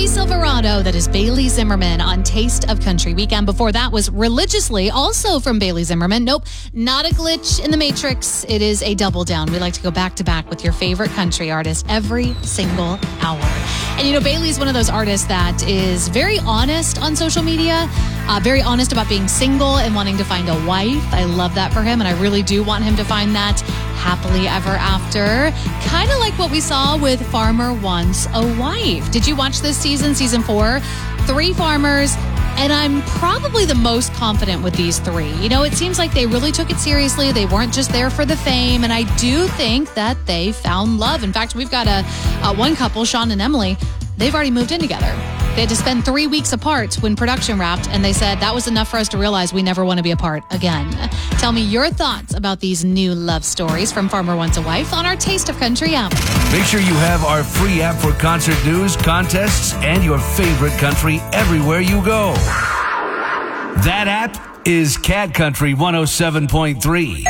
Chevy Silverado. That is Bailey Zimmerman on Taste of Country Weekend. Before that was Religiously, also from Bailey Zimmerman. Nope, not a glitch in the Matrix. It is a double down. We like to go back to back with your favorite country artist every single hour. And you know, Bailey's one of those artists that is very honest on social media, very honest about being single and wanting to find a wife. I love that for him, and I really do want him to find that happily ever after. Kind of like what we saw with Farmer Wants a Wife. Did you watch this season, season 4? 3 farmers, and I'm probably the most confident with these 3. You know, it seems like they really took it seriously. They weren't just there for the fame, and I do think that they found love. In fact, we've got one couple, Sean and Emily. They've already moved in together. They had to spend 3 weeks apart when production wrapped, and they said that was enough for us to realize we never want to be apart again. Tell me your thoughts about these new love stories from Farmer Wants a Wife on our Taste of Country app. Make sure you have our free app for concert news, contests, and your favorite country everywhere you go. That app is Cat Country 107.3.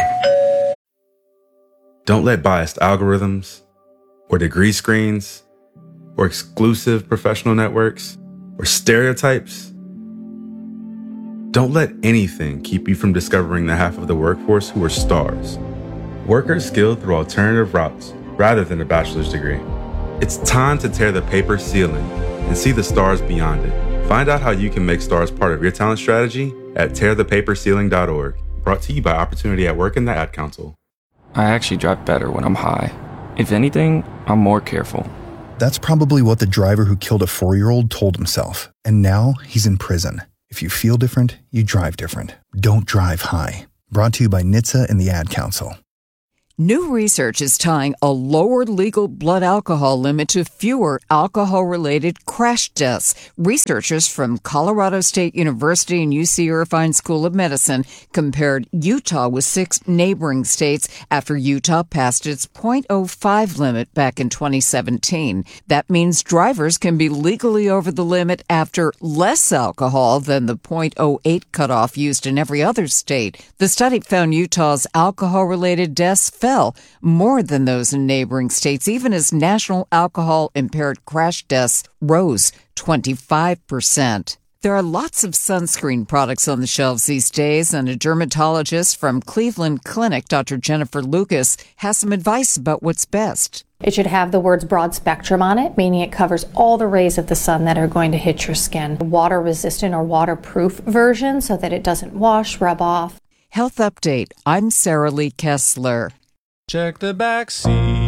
Don't let biased algorithms or degree screens or exclusive professional networks, or stereotypes. Don't let anything keep you from discovering the half of the workforce who are stars. Workers skilled through alternative routes rather than a bachelor's degree. It's time to tear the paper ceiling and see the stars beyond it. Find out how you can make stars part of your talent strategy at tearthepaperceiling.org. Brought to you by Opportunity at Work and the Ad Council. I actually drive better when I'm high. If anything, I'm more careful. That's probably what the driver who killed a 4-year-old told himself, and now he's in prison. If you feel different, you drive different. Don't drive high. Brought to you by NHTSA and the Ad Council. New research is tying a lower legal blood alcohol limit to fewer alcohol-related crash deaths. Researchers from Colorado State University and UC Irvine School of Medicine compared Utah with 6 neighboring states after Utah passed its .05 limit back in 2017. That means drivers can be legally over the limit after less alcohol than the .08 cutoff used in every other state. The study found Utah's alcohol-related deaths fell more than those in neighboring states, even as national alcohol-impaired crash deaths rose 25%. There are lots of sunscreen products on the shelves these days, and a dermatologist from Cleveland Clinic, Dr. Jennifer Lucas, has some advice about what's best. It should have the words broad spectrum on it, meaning it covers all the rays of the sun that are going to hit your skin. Water resistant or waterproof version so that it doesn't wash, rub off. Health Update. I'm Sarah Lee Kessler. Check the back seat.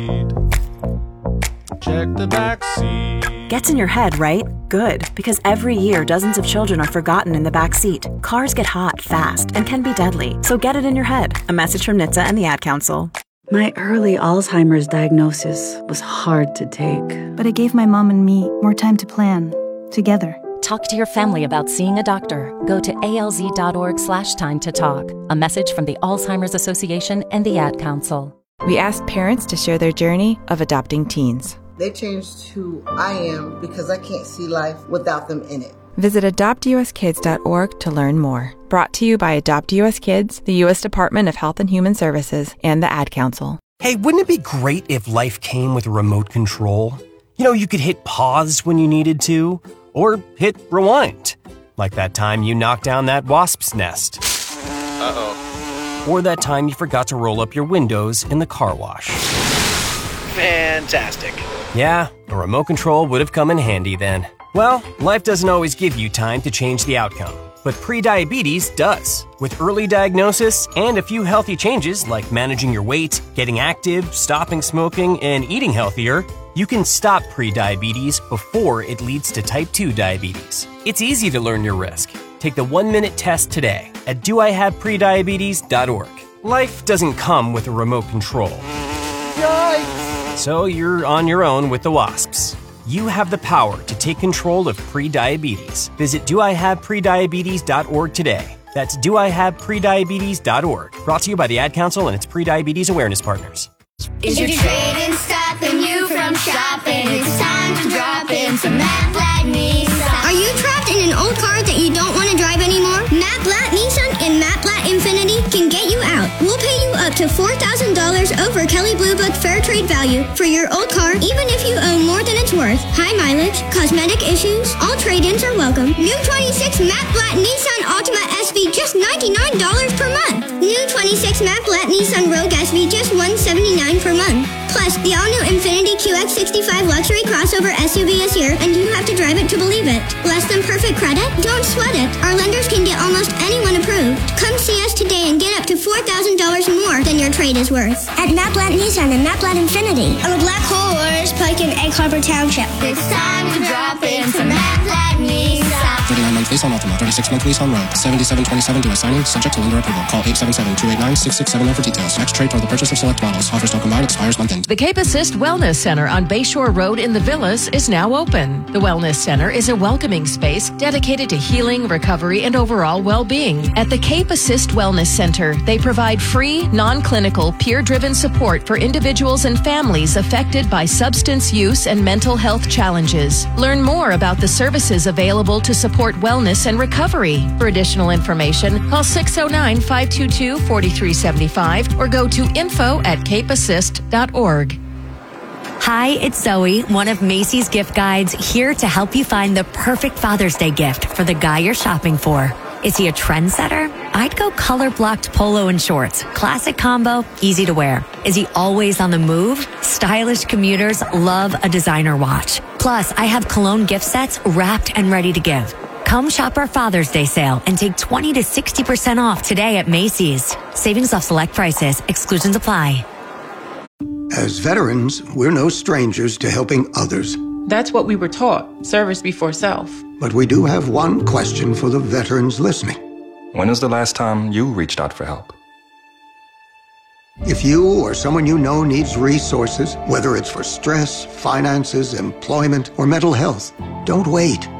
Check the back seat. Gets in your head, right? Good, because every year dozens of children are forgotten in the back seat. Cars get hot fast and can be deadly, so get it in your head. A message from NHTSA and the Ad Council. My early Alzheimer's diagnosis was hard to take. But it gave my mom and me more time to plan, together. Talk to your family about seeing a doctor. Go to alz.org/time to talk. A message from the Alzheimer's Association and the Ad Council. We asked parents to share their journey of adopting teens. They changed who I am because I can't see life without them in it. Visit adoptuskids.org to learn more. Brought to you by Adopt US Kids, the U.S. Department of Health and Human Services, and the Ad Council. Hey, wouldn't it be great if life came with a remote control? You know, you could hit pause when you needed to, or hit rewind. Like that time you knocked down that wasp's nest. Uh-oh. Or that time you forgot to roll up your windows in the car wash. Fantastic. Yeah, a remote control would have come in handy then. Well, life doesn't always give you time to change the outcome, but prediabetes does. With early diagnosis and a few healthy changes like managing your weight, getting active, stopping smoking, and eating healthier, you can stop prediabetes before it leads to type 2 diabetes. It's easy to learn your risk. Take the 1-minute test today at doihaveprediabetes.org. Life doesn't come with a remote control. Yikes! So you're on your own with the wasps. You have the power to take control of prediabetes. Visit doihaveprediabetes.org today. That's doihaveprediabetes.org. Brought to you by the Ad Council and its prediabetes awareness partners. Is your trading stopping you from shopping? It's time to drop in some Matt Blatt Nissan. Are you trapped in an old car that you don't want to drive anymore? Matt Blatt Nissan and Matt Blatt Infinity can get you out. We'll pay you up to $4,000 over Kelley Blue Book fair trade value for your old car, even if you owe more than it's worth. worth, high mileage, cosmetic issues, all trade-ins are welcome. New 26 Matte Black Nissan Altima SV just $99 per month. New 26 Matte Black Nissan Rogue SV just $179 per month. Plus, the all-new Infiniti QX65 luxury crossover SUV is here, and you have to drive it to believe it. Less than perfect credit? Don't sweat it. Our lenders can get almost anyone approved. Come see us today and get up to $4,000 more than your trade is worth. At Matte Black Nissan and Matte Black Infiniti on the Black Horse Pike in Egg Harbor Township. It's time to drop into Matte Black Nissan. 39-month lease on Altima, 36-month lease on Rogue, 7727 due signing, subject to lender approval. Call 877-289-6670 for details. Next trade toward the purchase of select models. Offers not combined, expires month end. The Cape Assist Wellness Center on Bayshore Road in the Villas is now open. The Wellness Center is a welcoming space dedicated to healing, recovery, and overall well-being. At the Cape Assist Wellness Center, they provide free, non-clinical, peer-driven support for individuals and families affected by substance use and mental health challenges. Learn more about the services available to support wellness and recovery. For additional information, call 609-522-4375 or go to info@capeassist.org. Hi, it's Zoe, one of Macy's gift guides, here to help you find the perfect Father's Day gift for the guy you're shopping for. Is he a trendsetter? I'd go color-blocked polo and shorts. Classic combo, easy to wear. Is he always on the move? Stylish commuters love a designer watch. Plus, I have cologne gift sets wrapped and ready to give. Come shop our Father's Day sale and take 20 to 60% off today at Macy's. Savings off select prices. Exclusions apply. As veterans, we're no strangers to helping others. That's what we were taught, service before self. But we do have one question for the veterans listening. When was the last time you reached out for help? If you or someone you know needs resources, whether it's for stress, finances, employment, or mental health, don't wait.